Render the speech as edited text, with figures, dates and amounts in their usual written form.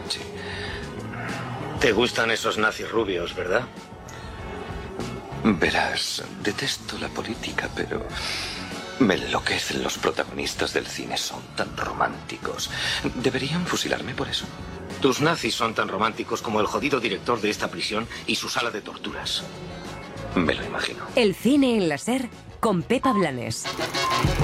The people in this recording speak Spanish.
noche. Te gustan esos nazis rubios, ¿verdad? Verás, detesto la política, pero me enloquecen los protagonistas del cine. Son tan románticos. ¿Deberían fusilarme por eso? Tus nazis son tan románticos como el jodido director de esta prisión y su sala de torturas. Me lo imagino. El cine en la SER con Pepa Blanes.